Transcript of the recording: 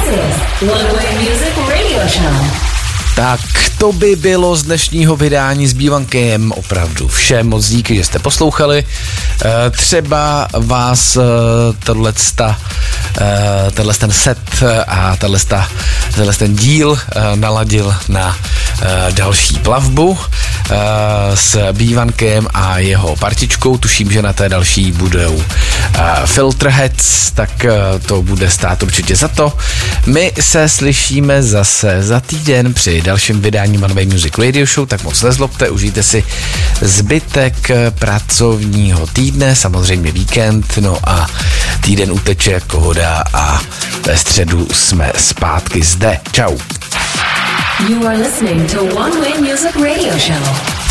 is One Way Music Radio Show. Tak to by bylo z dnešního vydání s Bývankem opravdu vše. Moc díky, že jste poslouchali. Třeba vás tenhle ten set a tenhle ten díl naladil na další plavbu s Bývankem a jeho partičkou. Tuším, že na té další budou Filterheads, tak to bude stát určitě za to. My se slyšíme zase za týden při dalším vydání One Way Music Radio Show, tak moc nezlobte, užijte si zbytek pracovního týdne, samozřejmě víkend, no a týden uteče jako voda a ve středu jsme zpátky zde. Čau. You are listening to One Way Music Radio Show.